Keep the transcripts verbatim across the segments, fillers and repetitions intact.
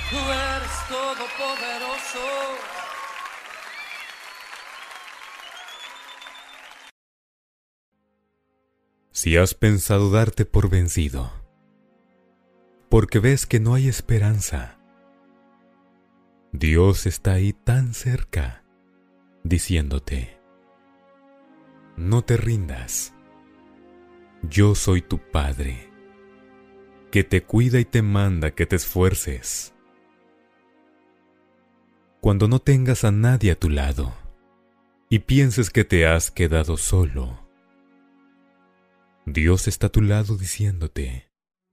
Tú eres todopoderoso. Si has pensado darte por vencido, porque ves que no hay esperanza, Dios está ahí tan cerca, diciéndote: no te rindas. Yo soy tu Padre, que te cuida y te manda que te esfuerces. Cuando no tengas a nadie a tu lado y pienses que te has quedado solo, Dios está a tu lado diciéndote: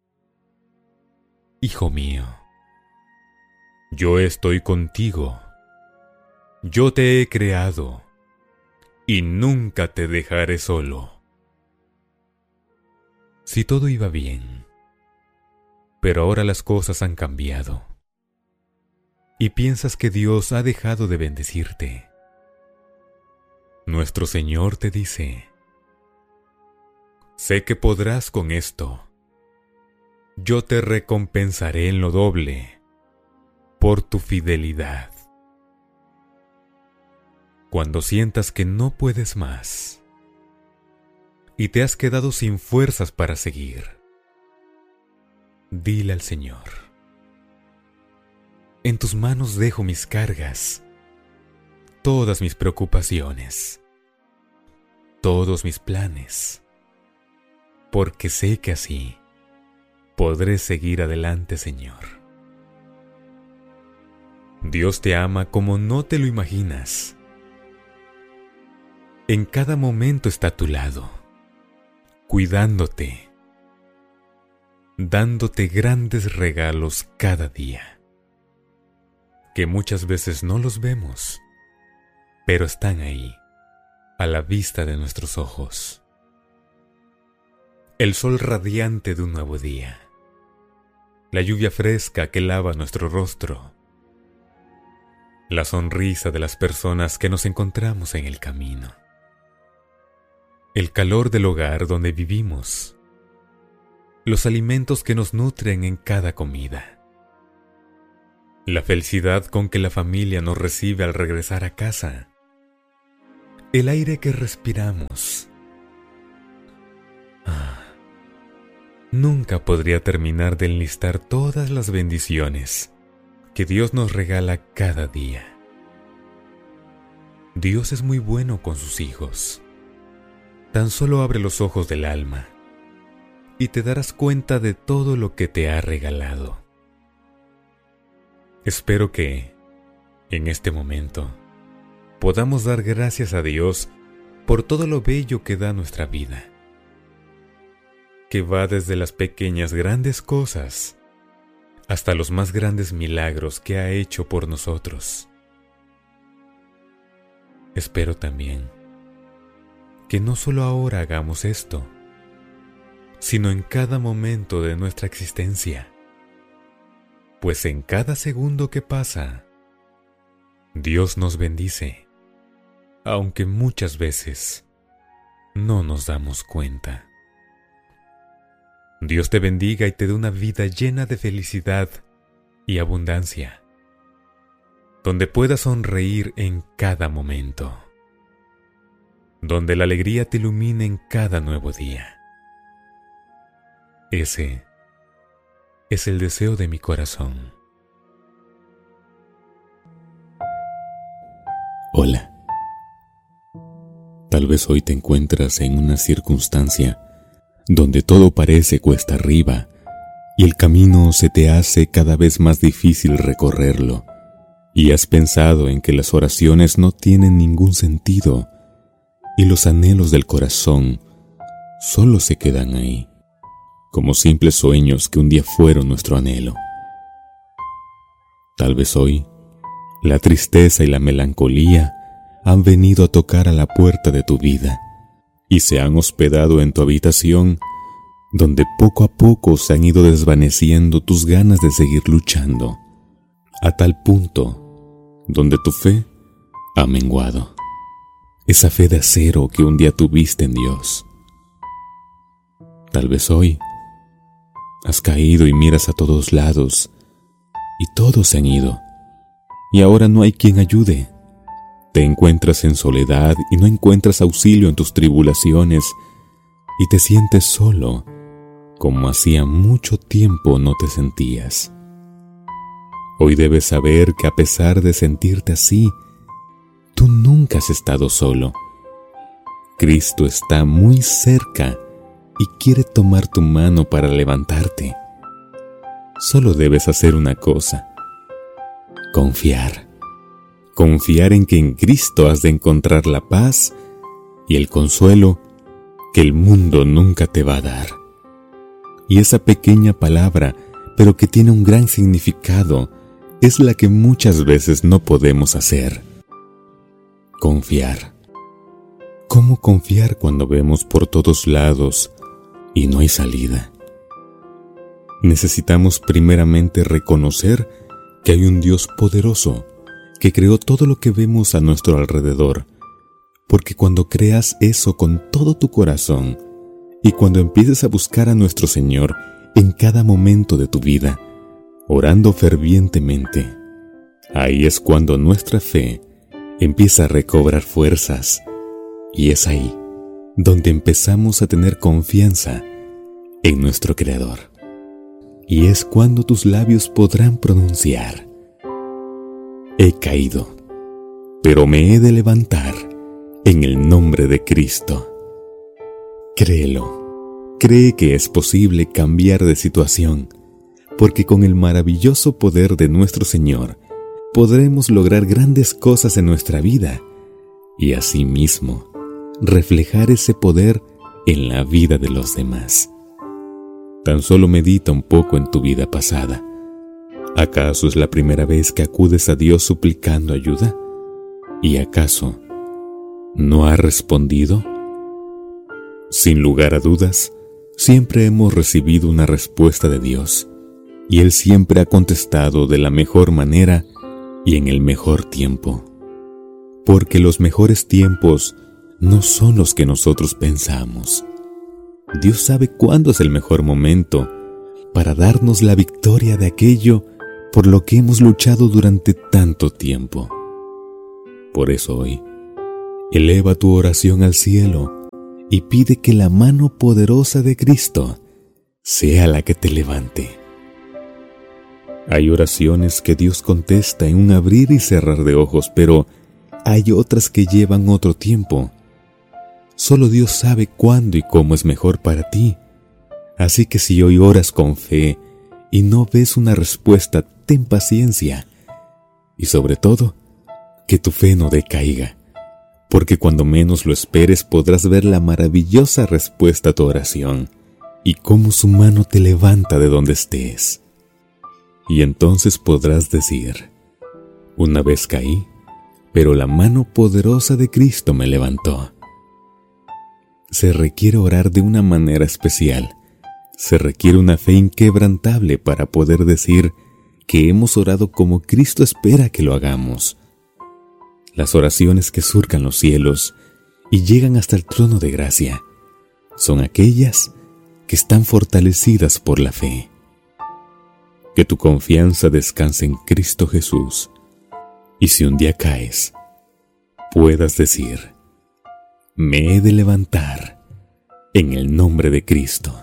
hijo mío, yo estoy contigo. Yo te he creado y nunca te dejaré solo. Si todo iba bien, pero ahora las cosas han cambiado y piensas que Dios ha dejado de bendecirte, nuestro Señor te dice: sé que podrás con esto. Yo te recompensaré en lo doble por tu fidelidad. Cuando sientas que no puedes más y te has quedado sin fuerzas para seguir, dile al Señor: en tus manos dejo mis cargas, todas mis preocupaciones, todos mis planes, porque sé que así podré seguir adelante, Señor. Dios te ama como no te lo imaginas. En cada momento está a tu lado, cuidándote, dándote grandes regalos cada día, que muchas veces no los vemos, pero están ahí, a la vista de nuestros ojos. El sol radiante de un nuevo día, la lluvia fresca que lava nuestro rostro, la sonrisa de las personas que nos encontramos en el camino, el calor del hogar donde vivimos, los alimentos que nos nutren en cada comida, la felicidad con que la familia nos recibe al regresar a casa, el aire que respiramos. Ah, nunca podría terminar de enlistar todas las bendiciones que Dios nos regala cada día. Dios es muy bueno con sus hijos. Tan solo abre los ojos del alma y te darás cuenta de todo lo que te ha regalado. Espero que, en este momento, podamos dar gracias a Dios por todo lo bello que da nuestra vida, que va desde las pequeñas grandes cosas hasta los más grandes milagros que ha hecho por nosotros. Espero también que no solo ahora hagamos esto, sino en cada momento de nuestra existencia, pues en cada segundo que pasa, Dios nos bendice, aunque muchas veces no nos damos cuenta. Dios te bendiga y te dé una vida llena de felicidad y abundancia, donde puedas sonreír en cada momento, donde la alegría te ilumine en cada nuevo día. Ese es el deseo de mi corazón. Hola. Tal vez hoy te encuentras en una circunstancia donde todo parece cuesta arriba y el camino se te hace cada vez más difícil recorrerlo, y has pensado en que las oraciones no tienen ningún sentido y los anhelos del corazón solo se quedan ahí, como simples sueños que un día fueron nuestro anhelo. Tal vez hoy la tristeza y la melancolía han venido a tocar a la puerta de tu vida y se han hospedado en tu habitación, donde poco a poco se han ido desvaneciendo tus ganas de seguir luchando, a tal punto donde tu fe ha menguado, esa fe de acero que un día tuviste en Dios. Tal vez hoy has caído y miras a todos lados y todos se han ido, y ahora no hay quien ayude. Te encuentras en soledad y no encuentras auxilio en tus tribulaciones, y te sientes solo, como hacía mucho tiempo no te sentías. Hoy debes saber que a pesar de sentirte así, tú nunca has estado solo. Cristo está muy cerca y quiere tomar tu mano para levantarte. Solo debes hacer una cosa: confiar. Confiar en que en Cristo has de encontrar la paz y el consuelo que el mundo nunca te va a dar. Y esa pequeña palabra, pero que tiene un gran significado, es la que muchas veces no podemos hacer. Confiar. ¿Cómo confiar cuando vemos por todos lados y no hay salida? Necesitamos primeramente reconocer que hay un Dios poderoso que creó todo lo que vemos a nuestro alrededor, porque cuando creas eso con todo tu corazón y cuando empieces a buscar a nuestro Señor en cada momento de tu vida, orando fervientemente, ahí es cuando nuestra fe empieza a recobrar fuerzas, y es ahí donde empezamos a tener confianza en nuestro Creador. Y es cuando tus labios podrán pronunciar: he caído, pero me he de levantar en el nombre de Cristo. Créelo, cree que es posible cambiar de situación, porque con el maravilloso poder de nuestro Señor podremos lograr grandes cosas en nuestra vida y asimismo reflejar ese poder en la vida de los demás. Tan solo medita un poco en tu vida pasada. ¿Acaso es la primera vez que acudes a Dios suplicando ayuda? ¿Y acaso no ha respondido? Sin lugar a dudas, siempre hemos recibido una respuesta de Dios, y Él siempre ha contestado de la mejor manera y en el mejor tiempo. Porque los mejores tiempos no son los que nosotros pensamos. Dios sabe cuándo es el mejor momento para darnos la victoria de aquello por lo que hemos luchado durante tanto tiempo. Por eso hoy, eleva tu oración al cielo y pide que la mano poderosa de Cristo sea la que te levante. Hay oraciones que Dios contesta en un abrir y cerrar de ojos, pero hay otras que llevan otro tiempo. Solo Dios sabe cuándo y cómo es mejor para ti. Así que si hoy oras con fe y no ves una respuesta, ten paciencia. Y sobre todo, que tu fe no decaiga, porque cuando menos lo esperes podrás ver la maravillosa respuesta a tu oración y cómo su mano te levanta de donde estés. Y entonces podrás decir: una vez caí, pero la mano poderosa de Cristo me levantó. Se requiere orar de una manera especial. Se requiere una fe inquebrantable para poder decir que hemos orado como Cristo espera que lo hagamos. Las oraciones que surcan los cielos y llegan hasta el trono de gracia son aquellas que están fortalecidas por la fe. Que tu confianza descanse en Cristo Jesús, y si un día caes, puedas decir: me he de levantar en el nombre de Cristo.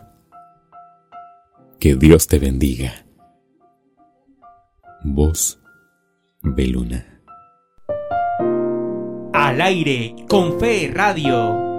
Que Dios te bendiga. Voz Beluna. Al aire con Fe Radio.